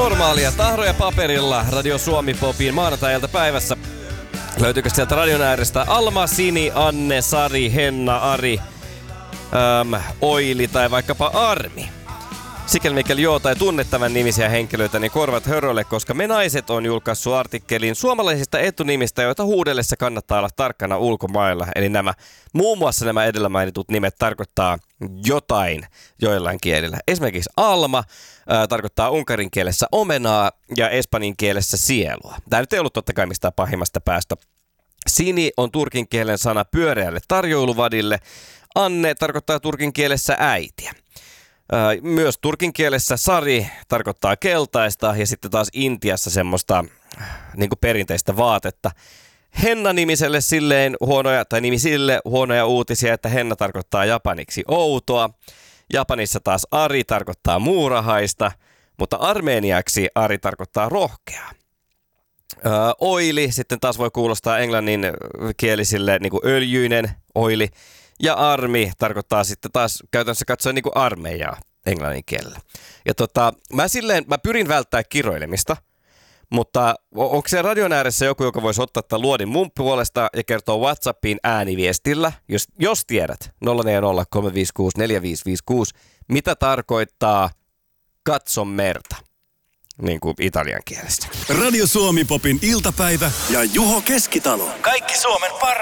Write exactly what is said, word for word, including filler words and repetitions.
Normaalia tahroja paperilla Radio Suomi Popin maanantai-iltapäivässä. Löytyykö sieltä radion äärestä Alma, Sini, Anne, Sari, Henna, Ari, äm, Oili tai vaikkapa Armi? Sikäli mikäli joo tai tunnettavan nimisiä henkilöitä, niin korvat hörölle, koska Me Naiset on julkaissut artikkelin suomalaisista etunimistä, joita huudellessa kannattaa olla tarkkana ulkomailla. Eli nämä, muun muassa nämä edellä mainitut nimet tarkoittaa jotain joillain kielillä. Esimerkiksi Alma ää, tarkoittaa unkarin kielessä omenaa ja espanjan kielessä sielua. Tämä nyt ei ollut totta kai mistään pahimmasta päästä. Sini on turkin kielen sana pyöreälle tarjoiluvadille. Anne tarkoittaa turkin kielessä äitiä. Myös turkin kielessä Sari tarkoittaa keltaista ja sitten taas Intiassa semmoista niin kuin perinteistä vaatetta. Henna-nimiselle silleen huonoja, tai nimisille huonoja uutisia, että Henna tarkoittaa japaniksi outoa. Japanissa taas Ari tarkoittaa muurahaista, mutta armeeniaksi Ari tarkoittaa rohkeaa. Oili sitten taas voi kuulostaa englanninkielisille niin kuin öljyinen oili. Ja armi tarkoittaa sitten taas käytännössä katsoen niin kuin armeijaa englannin kielellä. Ja tota, mä silleen, mä pyrin välttämään kiroilemista, mutta onko se radion ääressä joku, joka voisi ottaa tämän luodin mun puolesta ja kertoa WhatsAppiin ääniviestillä, jos, jos tiedät, nolla neljä nolla kolme viisi kuusi neljä viisi viisi kuusi, mitä tarkoittaa katso merta, niin kuin italian kielestä. Radio Suomi Popin iltapäivä ja Juho Keskitalo. Kaikki Suomen parhaat